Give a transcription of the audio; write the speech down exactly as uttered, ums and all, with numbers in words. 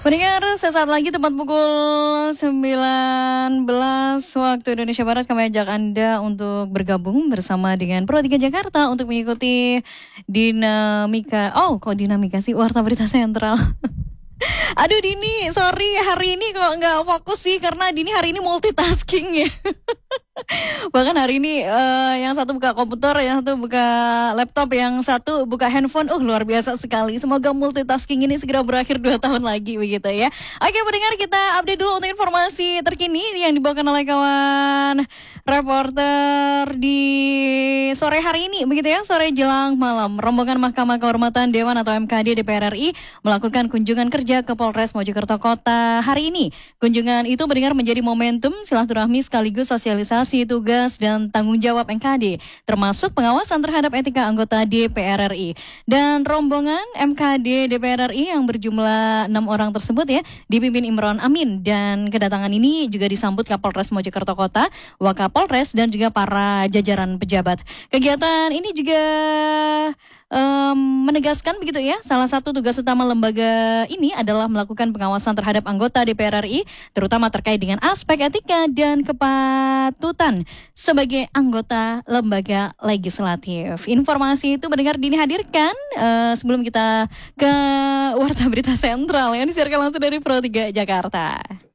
Pendengar, sesaat lagi tepat pukul sembilan belas waktu Indonesia Barat kami ajak Anda untuk bergabung bersama dengan Pro tiga Jakarta untuk mengikuti dinamika. Oh, kok dinamika sih? Warta Berita Sentral. Aduh Dini, sorry hari ini kok nggak fokus sih karena Dini hari ini multitasking ya. Bahkan hari ini uh, yang satu buka komputer, yang satu buka laptop, yang satu buka handphone. Uh luar biasa sekali. Semoga multitasking ini segera berakhir dua tahun lagi begitu ya. Oke pendengar, kita update dulu untuk informasi terkini yang dibawakan oleh kawan reporter di sore hari ini begitu ya, sore jelang malam. Rombongan Mahkamah Kehormatan Dewan atau M K D D P R R I melakukan kunjungan kerja ke Polres Mojokerto Kota hari ini. Kunjungan itu mendengar menjadi momentum silaturahmi sekaligus sosialisasi tugas dan tanggung jawab M K D, termasuk pengawasan terhadap etika anggota D P R R I. Dan rombongan M K D D P R R I yang berjumlah enam orang tersebut ya, dipimpin Imron Amin. Dan kedatangan ini juga disambut Kapolres Mojokerto Kota, Wakapolres, dan juga para jajaran pejabat. Kegiatan ini juga Um, menegaskan begitu ya, salah satu tugas utama lembaga ini adalah melakukan pengawasan terhadap anggota D P R R I, terutama terkait dengan aspek etika dan kepatutan sebagai anggota lembaga legislatif. Informasi itu mendengar Dini hadirkan uh, sebelum kita ke Warta Berita Sentral yang disiarkan langsung dari Pro tiga Jakarta.